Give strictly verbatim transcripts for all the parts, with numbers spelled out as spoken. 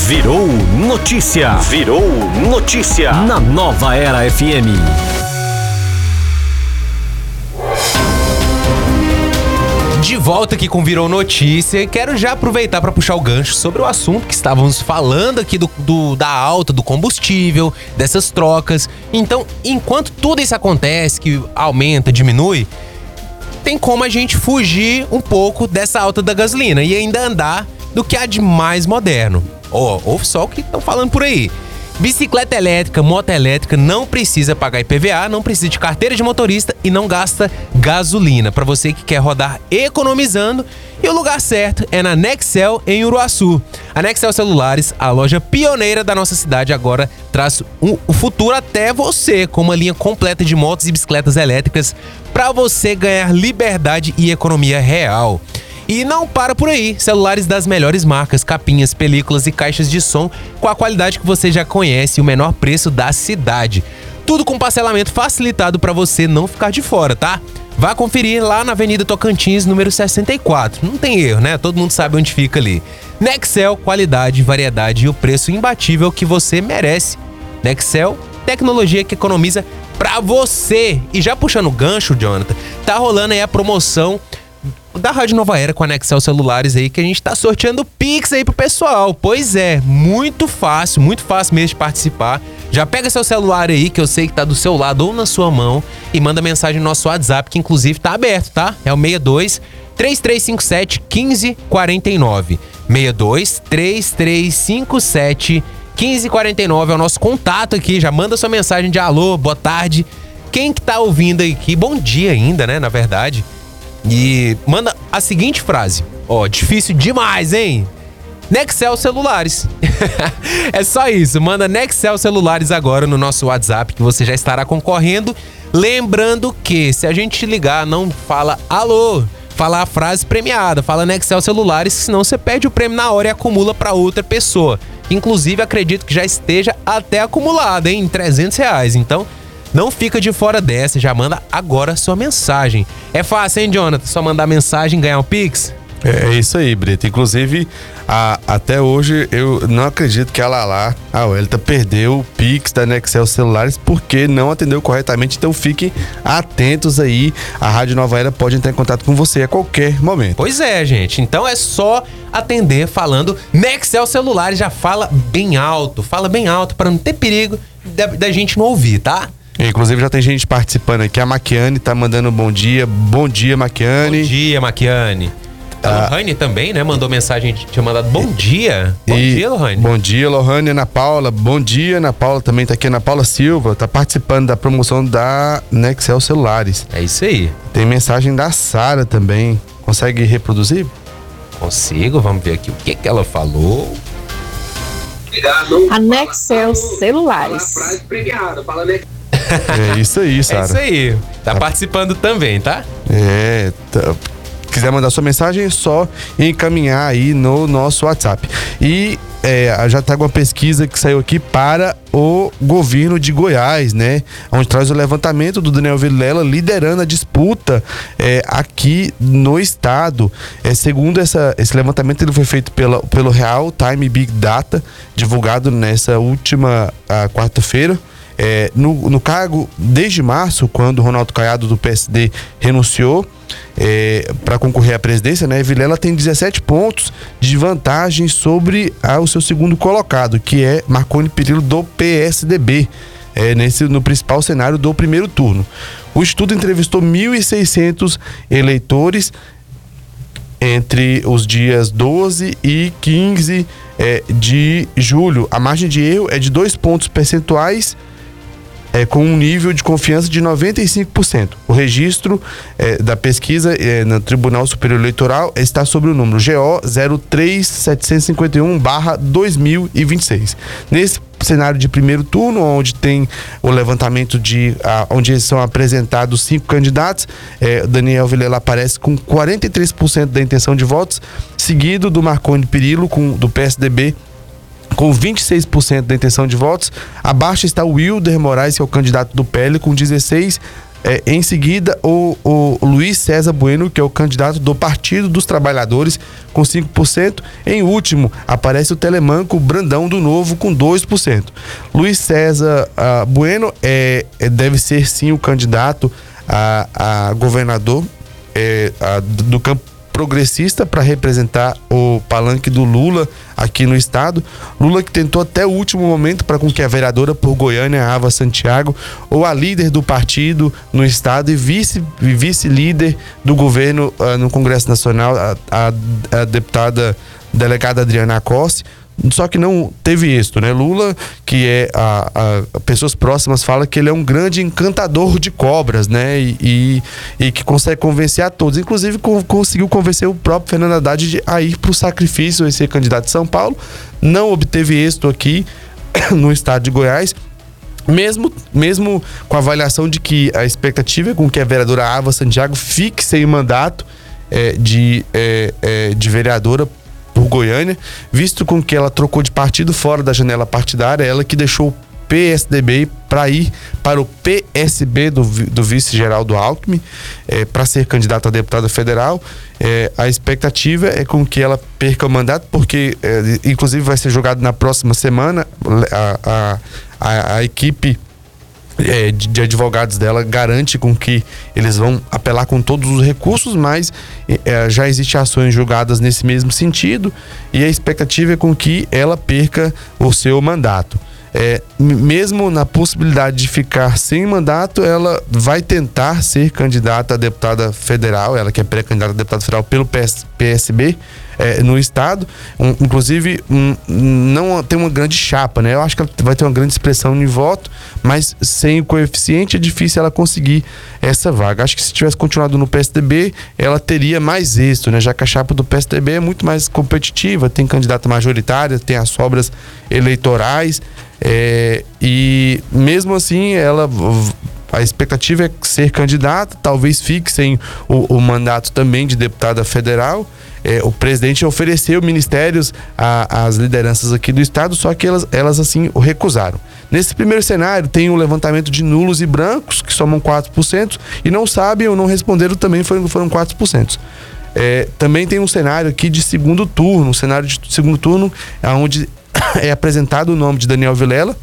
Virou notícia. Virou notícia. Na Nova Era F M. De volta aqui com Virou Notícia, quero já aproveitar para puxar o gancho sobre o assunto que estávamos falando aqui do, do, da alta do combustível, dessas trocas. Então, enquanto tudo isso acontece, que aumenta, diminui, tem como a gente fugir um pouco dessa alta da gasolina e ainda andar do que há de mais moderno. Ó, oh, ouve só o que estão falando por aí. Bicicleta elétrica, moto elétrica não precisa pagar I P V A, não precisa de carteira de motorista e não gasta gasolina. Para você que quer rodar economizando, e o lugar certo é na Nexel, em Uruaçu. A Nexel Celulares, a loja pioneira da nossa cidade, agora traz um, o futuro até você, com uma linha completa de motos e bicicletas elétricas para você ganhar liberdade e economia real. E não para por aí, celulares das melhores marcas, capinhas, películas e caixas de som com a qualidade que você já conhece e o menor preço da cidade. Tudo com parcelamento facilitado para você não ficar de fora, tá? Vá conferir lá na Avenida Tocantins, número sessenta e quatro. Não tem erro, né? Todo mundo sabe onde fica ali. Nexel, qualidade, variedade e o preço imbatível que você merece. Nexel, tecnologia que economiza pra você. E já puxando o gancho, Jonathan, tá rolando aí a promoção da Rádio Nova Era com a Nexel Celulares aí, que a gente tá sorteando Pix aí pro pessoal. Pois é, muito fácil, muito fácil mesmo de participar. Já pega seu celular aí, que eu sei que tá do seu lado ou na sua mão, e manda mensagem no nosso WhatsApp, que inclusive tá aberto, tá? É o seis dois, três três cinco sete, um cinco quatro nove. seis dois, três três cinco sete, um cinco quatro nove é o nosso contato aqui. Já manda sua mensagem de alô, boa tarde. Quem que tá ouvindo aqui, bom dia ainda, né, na verdade. E manda a seguinte frase. Ó, oh, difícil demais, hein? Nexel Celulares. É só isso. Manda Nexel Celulares agora no nosso WhatsApp, que você já estará concorrendo. Lembrando que se a gente te ligar, não fala alô. Fala a frase premiada. Fala Nexel Celulares, senão você perde o prêmio na hora e acumula para outra pessoa. Inclusive, acredito que já esteja até acumulado, hein? Em trezentos reais. Então, não fica de fora dessa, já manda agora sua mensagem. É fácil, hein, Jonathan? Só mandar mensagem e ganhar um Pix? É isso aí, Brito. Inclusive, a, até hoje, eu não acredito que a Lala, a Welita, perdeu o Pix da Nexel Celulares porque não atendeu corretamente. Então, fiquem atentos aí. A Rádio Nova Era pode entrar em contato com você a qualquer momento. Pois é, gente. Então, é só atender falando Nexel Celulares. Já fala bem alto. Fala bem alto para não ter perigo da, da gente não ouvir, tá? Inclusive já tem gente participando aqui. A Maquiane tá mandando um bom dia. Bom dia, Maquiane. Bom dia, Maquiane. A ah, Lohane também, né? Mandou mensagem, tinha mandado bom dia. Bom e, dia, Lohane. Bom dia, Lohane. Ana Paula. Bom dia, Ana Paula. Também tá aqui, Ana Paula Silva. Tá participando da promoção da Nexel Celulares. É isso aí. Tem mensagem da Sara também. Consegue reproduzir? Consigo. Vamos ver aqui o que que ela falou. A Nexel Celulares. É isso aí, Sara. É isso aí. Tá, tá participando também, tá? É, tá. Quiser mandar sua mensagem, é só encaminhar aí no nosso WhatsApp. E é, já trago uma pesquisa que saiu aqui para o governo de Goiás, né? Onde traz o levantamento do Daniel Vilela liderando a disputa é, aqui no estado. É, segundo essa, esse levantamento, ele foi feito pela, pelo Real Time Big Data, divulgado nessa última quarta-feira. É, no, no cargo, desde março, quando o Ronaldo Caiado do P S D renunciou é, para concorrer à presidência, né, Vilela tem dezessete pontos de vantagem sobre ah, o seu segundo colocado, que é Marconi Perillo do P S D B, é, nesse, no principal cenário do primeiro turno. O estudo entrevistou mil e seiscentos eleitores entre os dias doze e quinze é, de julho. A margem de erro é de dois pontos percentuais, É, com um nível de confiança de noventa e cinco por cento. O registro é, da pesquisa é, no Tribunal Superior Eleitoral está sobre o número G O zero três sete cinco um barra dois mil e vinte e seis. Nesse cenário de primeiro turno, onde tem o levantamento de a, onde são apresentados cinco candidatos, é, Daniel Vilela aparece com quarenta e três por cento da intenção de votos, seguido do Marconi Perillo com, do P S D B com vinte e seis por cento da intenção de votos. Abaixo está o Wilder Moraes, que é o candidato do P L, com dezesseis É, em seguida, o, o Luiz César Bueno, que é o candidato do Partido dos Trabalhadores, com cinco por cento. Em último, aparece o Telemanco Brandão do Novo, com dois por cento. Luiz César uh, Bueno é, é, deve ser, sim, o candidato a, a governador é, a, do campo progressista para representar o palanque do Lula aqui no estado. Lula que tentou até o último momento para com que a vereadora por Goiânia, Ava Santiago, ou a líder do partido no estado e vice, vice-líder do governo uh, no Congresso Nacional, a, a, a deputada delegada Adriana Acossi, só que não teve êxito, né? Lula, que é a, a pessoas próximas falam que ele é um grande encantador de cobras, né? E, e, e que consegue convencer a todos. Inclusive co- conseguiu convencer o próprio Fernando Haddad de, a ir para o sacrifício e ser candidato de São Paulo. Não obteve êxito aqui no estado de Goiás. Mesmo, mesmo com a avaliação de que a expectativa é com que a vereadora Ava Santiago fique sem mandato é, de, é, é, de vereadora por Goiânia, visto com que ela trocou de partido fora da janela partidária, ela que deixou o P S D B para ir para o P S B do, do vice-Geraldo Alckmin, é, para ser candidata a deputada federal. É, a expectativa é com que ela perca o mandato, porque é, inclusive vai ser julgado na próxima semana. A, a, a, a equipe É, de, de advogados dela garante com que eles vão apelar com todos os recursos, mas é, já existem ações julgadas nesse mesmo sentido, e a expectativa é com que ela perca o seu mandato. É, mesmo na possibilidade de ficar sem mandato, ela vai tentar ser candidata a deputada federal, ela que é pré-candidata a deputada federal pelo P S B é, no estado. Um, inclusive, um, não tem uma grande chapa, né? Eu acho que ela vai ter uma grande expressão de voto, mas sem o coeficiente é difícil ela conseguir essa vaga. Acho que se tivesse continuado no P S D B, ela teria mais êxito, né? Já que a chapa do P S D B é muito mais competitiva, tem candidata majoritária, tem as sobras eleitorais. É, e mesmo assim ela, a expectativa é ser candidata, talvez fique sem o, o mandato também de deputada federal. É, o presidente ofereceu ministérios às lideranças aqui do estado, só que elas, elas assim o recusaram. Nesse primeiro cenário tem o levantamento de nulos e brancos, que somam quatro por cento, e não sabem ou não responderam também foram, foram quatro por cento. É, também tem um cenário aqui de segundo turno, um cenário de segundo turno onde é apresentado o nome de Daniel Vilela,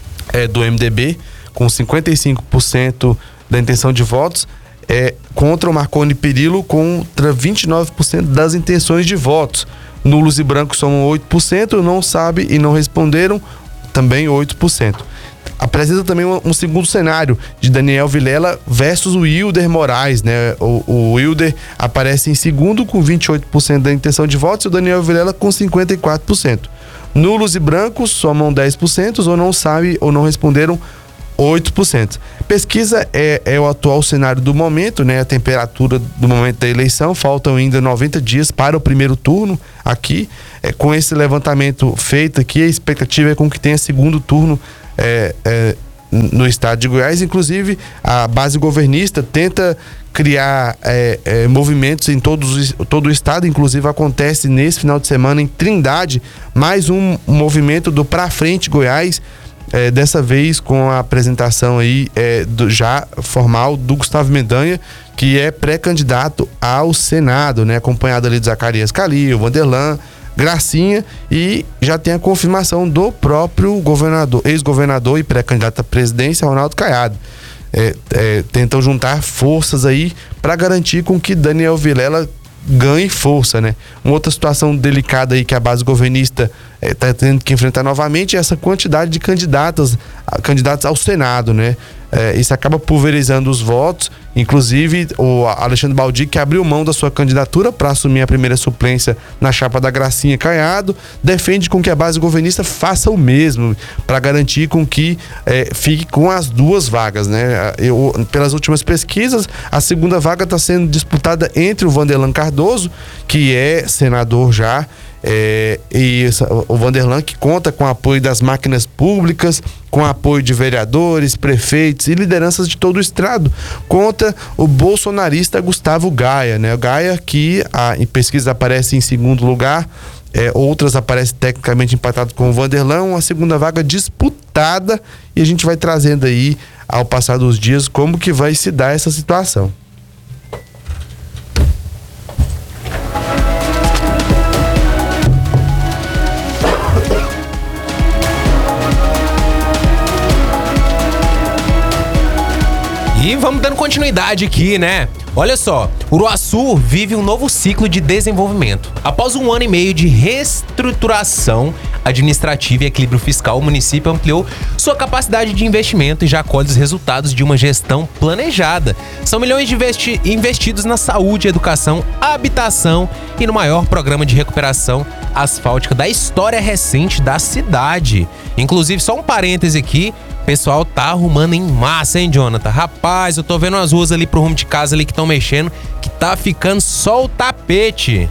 é, do M D B, com cinquenta e cinco por cento da intenção de votos, é, contra o Marconi Perillo, contra vinte e nove por cento das intenções de votos. Nulos e brancos são oito por cento, não sabe e não responderam, também oito por cento. Apresenta também um, um segundo cenário de Daniel Vilela versus o Wilder Moraes, né? O, o Wilder aparece em segundo com vinte e oito por cento da intenção de votos e o Daniel Vilela com cinquenta e quatro por cento. Nulos e brancos somam dez por cento ou não sabe ou não responderam oito por cento. Pesquisa é, é o atual cenário do momento, né? A temperatura do momento da eleição, faltam ainda noventa dias para o primeiro turno aqui. É, com esse levantamento feito aqui, a expectativa é com que tenha segundo turno é, é, no estado de Goiás. Inclusive, a base governista tenta criar é, é, movimentos em todos, todo o estado. Inclusive acontece nesse final de semana em Trindade mais um movimento do Pra Frente Goiás, é, dessa vez com a apresentação aí é, do, já formal do Gustavo Mendanha, que é pré-candidato ao Senado, né? Acompanhado ali de Zacarias Calil, Vanderlan, Gracinha, e já tem a confirmação do próprio governador, ex-governador e pré-candidato à presidência, Ronaldo Caiado. É, é, tentam juntar forças aí para garantir com que Daniel Vilela ganhe força, né? Uma outra situação delicada aí que a base governista está é, tendo que enfrentar novamente é essa quantidade de candidatas, candidatos ao Senado, né? É, isso acaba pulverizando os votos. Inclusive o Alexandre Baldi, que abriu mão da sua candidatura para assumir a primeira suplência na chapa da Gracinha Caiado, defende com que a base governista faça o mesmo para garantir com que é, fique com as duas vagas, né? Eu, pelas últimas pesquisas, a segunda vaga está sendo disputada entre o Vanderlan Cardoso, que é senador já, É, e essa, o Vanderlan, que conta com o apoio das máquinas públicas, com o apoio de vereadores, prefeitos e lideranças de todo o estado, conta o bolsonarista Gustavo Gaia, né? O Gaia que a, em pesquisa aparece em segundo lugar, é, outras aparecem tecnicamente empatadas com o Vanderlan, uma segunda vaga disputada, e a gente vai trazendo aí ao passar dos dias, como que vai se dar essa situação. E vamos dando continuidade aqui, né? Olha só, Uruaçu vive um novo ciclo de desenvolvimento. Após um ano e meio de reestruturação administrativa e equilíbrio fiscal, o município ampliou sua capacidade de investimento e já colhe os resultados de uma gestão planejada. São milhões de investi- investidos na saúde, educação, habitação e no maior programa de recuperação asfáltica da história recente da cidade. Inclusive, só um parêntese aqui, o pessoal tá arrumando em massa, hein, Jonathan? Rapaz, eu tô vendo as ruas ali pro rumo de casa ali que estão mexendo, que tá ficando só o tapete.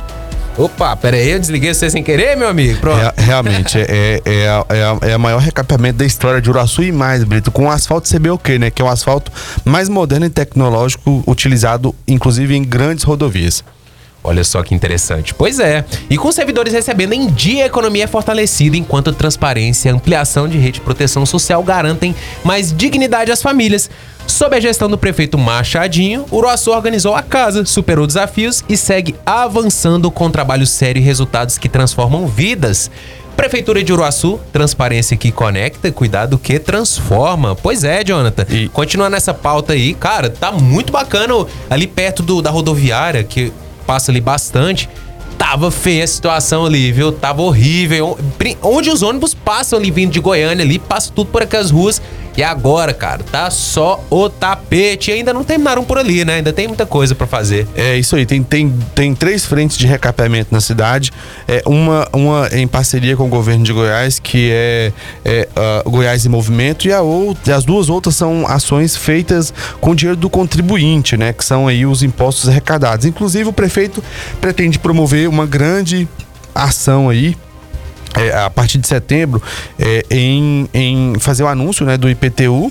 Opa, pera aí, eu desliguei você sem querer, meu amigo? Pronto. É, realmente, é, é, é, é, é a maior recapeamento da história de Uruaçu e mais, Brito, com o asfalto C B O Q, né? Que é o asfalto mais moderno e tecnológico utilizado, inclusive, em grandes rodovias. Olha só que interessante. Pois é. E com os servidores recebendo em dia, a economia é fortalecida, enquanto a transparência e a ampliação de rede de proteção social garantem mais dignidade às famílias. Sob a gestão do prefeito Machadinho, Uruaçu organizou a casa, superou desafios e segue avançando com trabalho sério e resultados que transformam vidas. Prefeitura de Uruaçu, transparência que conecta, cuidado que transforma. Pois é, Jonathan. E continuando nessa pauta aí, cara, tá muito bacana ali perto do, da rodoviária, que passa ali bastante. Tava feia a situação ali, viu? Tava horrível. Onde os ônibus passam ali vindo de Goiânia ali, passa tudo por aquelas ruas. E agora, cara, tá só o tapete. E ainda não terminaram por ali, né? Ainda tem muita coisa pra fazer. É isso aí. Tem, tem, tem três frentes de recapeamento na cidade. É, uma, uma em parceria com o governo de Goiás, que é, é uh, Goiás em Movimento. E a outra, as duas outras são ações feitas com dinheiro do contribuinte, né? Que são aí os impostos arrecadados. Inclusive, o prefeito pretende promover uma grande ação aí, É, a partir de setembro, é, em, em fazer o anúncio, né, do I P T U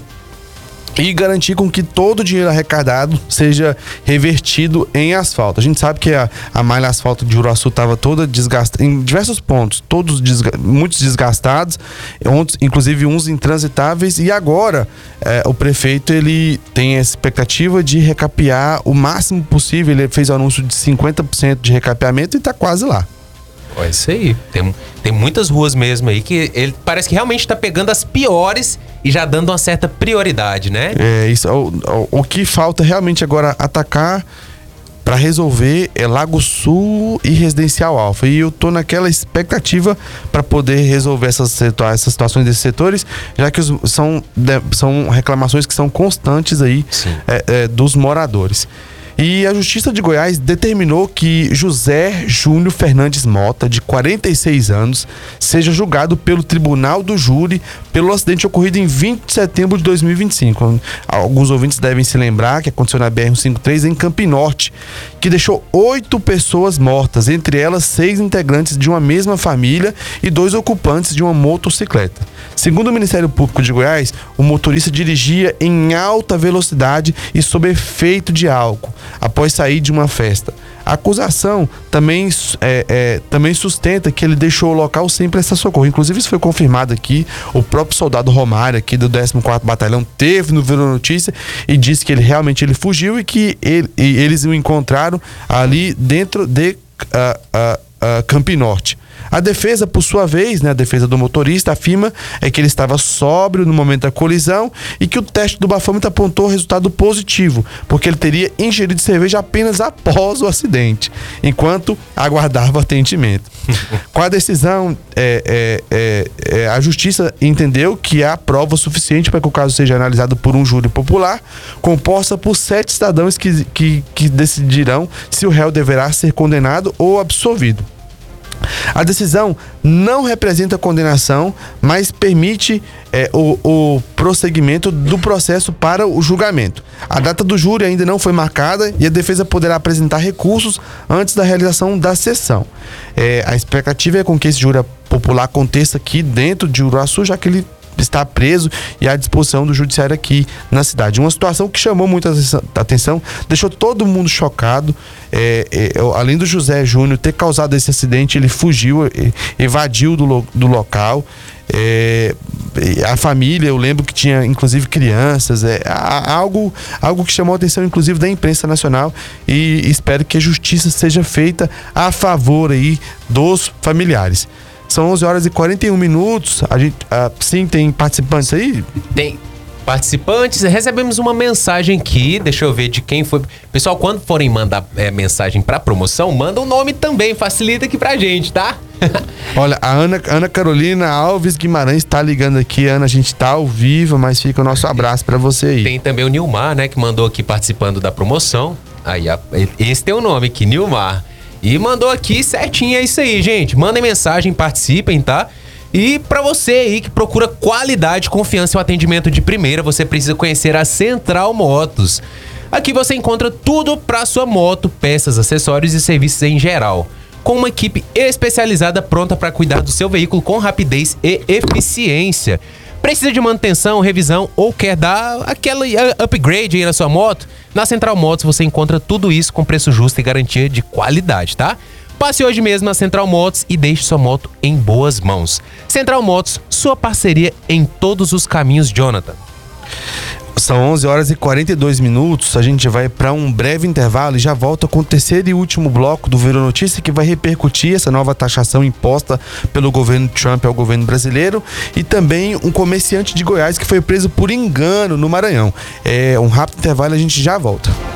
e garantir com que todo o dinheiro arrecadado seja revertido em asfalto. A gente sabe que a, a malha asfalto de Uruaçu estava toda desgastada, em diversos pontos, todos desga- muitos desgastados, inclusive uns intransitáveis, e agora é, o prefeito ele tem a expectativa de recapear o máximo possível. Ele fez o anúncio de cinquenta por cento de recapeamento e está quase lá. É isso aí. Tem, tem muitas ruas mesmo aí que ele parece que realmente tá pegando as piores e já dando uma certa prioridade, né? É, isso. O, o, o que falta realmente agora atacar para resolver é Lago Sul e Residencial Alfa. E eu tô naquela expectativa para poder resolver essas, essas situações desses setores, já que os, são, são reclamações que são constantes aí é, é, dos moradores. E a Justiça de Goiás determinou que José Júnior Fernandes Mota, de quarenta e seis anos, seja julgado pelo Tribunal do Júri pelo acidente ocorrido em vinte de setembro de dois mil e vinte e cinco. Alguns ouvintes devem se lembrar que aconteceu na B R cento e cinquenta e três em Campinorte, que deixou oito pessoas mortas, entre elas seis integrantes de uma mesma família e dois ocupantes de uma motocicleta. Segundo o Ministério Público de Goiás, o motorista dirigia em alta velocidade e sob efeito de álcool, após sair de uma festa. A acusação também, é, é, também sustenta que ele deixou o local sem prestar socorro. Inclusive, isso foi confirmado aqui. O próprio soldado Romário, aqui do décimo quarto Batalhão, teve no Virou Notícia e disse que ele realmente ele fugiu e que ele, e eles o encontraram ali dentro de uh, uh, uh, Campinorte. A defesa, por sua vez, né, a defesa do motorista afirma é que ele estava sóbrio no momento da colisão e que o teste do bafômetro apontou resultado positivo, porque ele teria ingerido cerveja apenas após o acidente, enquanto aguardava atendimento. Com a decisão, é, é, é, a Justiça entendeu que há prova suficiente para que o caso seja analisado por um júri popular, composta por sete cidadãos que, que, que decidirão se o réu deverá ser condenado ou absolvido. A decisão não representa condenação, mas permite é, o, o prosseguimento do processo para o julgamento. A data do júri ainda não foi marcada e a defesa poderá apresentar recursos antes da realização da sessão. É, a expectativa é com que esse júri popular aconteça aqui dentro de Uruaçu, já que ele está preso e à disposição do judiciário aqui na cidade. Uma situação que chamou muita atenção, deixou todo mundo chocado. É, é, além do José Júnior ter causado esse acidente, ele fugiu, evadiu do, do local. É, a família, eu lembro que tinha inclusive crianças, é, algo, algo que chamou a atenção inclusive da imprensa nacional, e espero que a justiça seja feita a favor aí dos familiares. São onze horas e quarenta e um minutos. A gente, ah, sim, tem participantes aí? Tem participantes. Recebemos uma mensagem aqui. Deixa eu ver de quem foi. Pessoal, quando forem mandar é, mensagem pra promoção, manda o um nome também. Facilita aqui pra gente, tá? Olha, a Ana, Ana Carolina Alves Guimarães tá ligando aqui. Ana, a gente tá ao vivo, mas fica o nosso abraço pra você aí. Tem também o Nilmar, né, que mandou aqui participando da promoção. Aí, a, esse tem o nome aqui, Nilmar. E mandou aqui certinho, é isso aí, gente. Mandem mensagem, participem, tá? E pra você aí que procura qualidade, confiança e um atendimento de primeira, você precisa conhecer a Central Motos. Aqui você encontra tudo pra sua moto, peças, acessórios e serviços em geral, com uma equipe especializada pronta para cuidar do seu veículo com rapidez e eficiência. Precisa de manutenção, revisão ou quer dar aquela upgrade aí na sua moto? Na Central Motos você encontra tudo isso com preço justo e garantia de qualidade, tá? Passe hoje mesmo na Central Motos e deixe sua moto em boas mãos. Central Motos, sua parceria em todos os caminhos, Jonathan. São onze horas e quarenta e dois minutos, a gente vai para um breve intervalo e já volta com o terceiro e último bloco do Virou Notícia, que vai repercutir essa nova taxação imposta pelo governo Trump ao governo brasileiro, e também um comerciante de Goiás que foi preso por engano no Maranhão. É um rápido intervalo e a gente já volta.